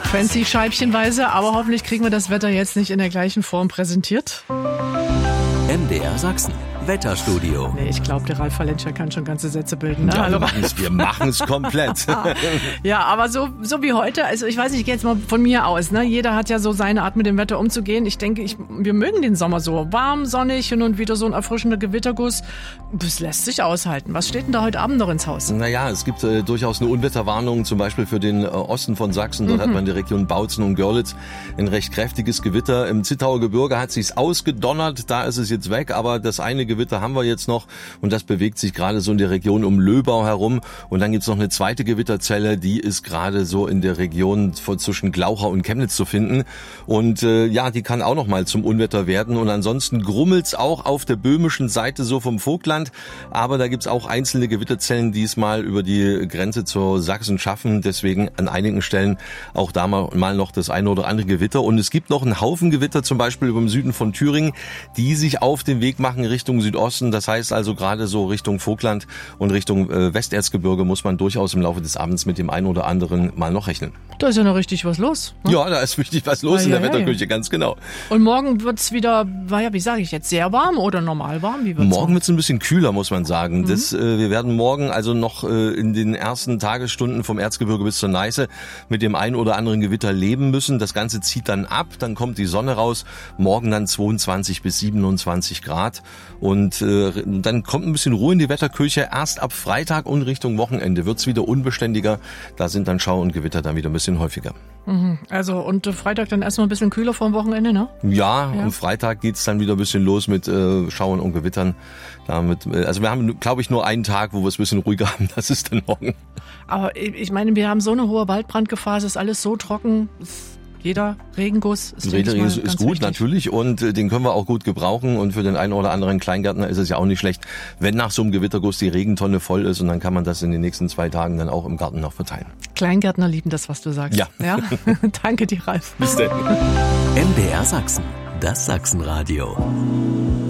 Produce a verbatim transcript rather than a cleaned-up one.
Frequency scheibchenweise, aber hoffentlich kriegen wir das Wetter jetzt nicht in der gleichen Form präsentiert. M D R Sachsen. Wetterstudio. Nee, ich glaube, der Ralf Valenscher kann schon ganze Sätze bilden. Ne? Ja, Hallo, wir machen es komplett. Ja, aber so, so wie heute, also ich weiß nicht, ich gehe jetzt mal von mir aus. Ne? Jeder hat ja so seine Art, mit dem Wetter umzugehen. Ich denke, ich, wir mögen den Sommer so. Warm, sonnig, hin und wieder so ein erfrischender Gewitterguss. Das lässt sich aushalten. Was steht denn da heute Abend noch ins Haus? Naja, es gibt äh, durchaus eine Unwetterwarnung, zum Beispiel für den äh, Osten von Sachsen. Dort mhm. hat man die Region Bautzen und Görlitz ein recht kräftiges Gewitter. Im Zittauer Gebirge hat sich's ausgedonnert, da ist es jetzt weg, aber das eine Gewitter haben wir jetzt noch und das bewegt sich gerade so in der Region um Löbau herum. Und dann gibt's noch eine zweite Gewitterzelle, die ist gerade so in der Region von zwischen Glauchau und Chemnitz zu finden. Und äh, ja, die kann auch noch mal zum Unwetter werden. Und ansonsten grummelt's auch auf der böhmischen Seite so vom Vogtland. Aber da gibt's auch einzelne Gewitterzellen, die es mal über die Grenze zur Sachsen schaffen. Deswegen an einigen Stellen auch da mal, mal noch das eine oder andere Gewitter. Und es gibt noch einen Haufen Gewitter, zum Beispiel über dem Süden von Thüringen, die sich auf den Weg machen Richtung Südosten. Das heißt also gerade so Richtung Vogtland und Richtung äh, Westerzgebirge muss man durchaus im Laufe des Abends mit dem einen oder anderen mal noch rechnen. Da ist ja noch richtig was los. Ne? Ja, da ist richtig was los ah, in ja, der ja, Wetterküche, ja. ganz genau. Und morgen wird's wieder, ja, wie sage ich jetzt, sehr warm oder normal warm? Wie wird's morgen wird's ein bisschen kühler, muss man sagen. Mhm. Das, äh, wir werden morgen also noch äh, in den ersten Tagesstunden vom Erzgebirge bis zur Neiße mit dem einen oder anderen Gewitter leben müssen. Das Ganze zieht dann ab, dann kommt die Sonne raus. Morgen dann zweiundzwanzig bis siebenundzwanzig Grad. Und äh, dann kommt ein bisschen Ruhe in die Wetterküche. Erst ab Freitag und Richtung Wochenende wird's wieder unbeständiger. Da sind dann Schau und Gewitter dann wieder ein bisschen häufiger. Mhm. Also und äh, Freitag dann erstmal ein bisschen kühler vor dem Wochenende, ne? Ja, ja. am Freitag geht's dann wieder ein bisschen los mit äh, Schauen und Gewittern. Damit, äh, also wir haben, glaube ich, nur einen Tag, wo wir es ein bisschen ruhiger haben. Das ist dann morgen. Aber ich meine, wir haben so eine hohe Waldbrandgefahr, es ist alles so trocken. Jeder Regenguss ist, Regen ist, ist gut, wichtig. natürlich, und äh, den können wir auch gut gebrauchen. Und für den einen oder anderen Kleingärtner ist es ja auch nicht schlecht, wenn nach so einem Gewitterguss die Regentonne voll ist, und dann kann man das in den nächsten zwei Tagen dann auch im Garten noch verteilen. Kleingärtner lieben das, was du sagst. Ja. ja? Danke dir, Ralf. Bis dann. M D R Sachsen, das Sachsenradio.